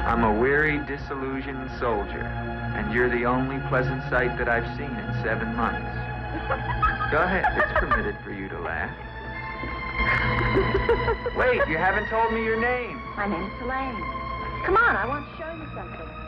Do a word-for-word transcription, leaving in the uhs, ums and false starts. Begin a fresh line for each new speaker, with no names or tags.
I'm a weary, disillusioned soldier, and you're the only pleasant sight that I've seen in seven months. Go ahead, it's permitted for you to laugh. Wait, you haven't told me your name.
My name's Elaine. Come on, I want to show you something.